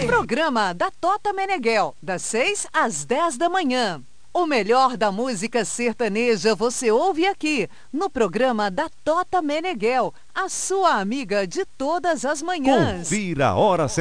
Programa da Tota Meneghel, das 6 às 10 da manhã. O melhor da música sertaneja você ouve aqui, no programa da Tota Meneghel, a sua amiga de todas as manhãs. Confira a hora certa.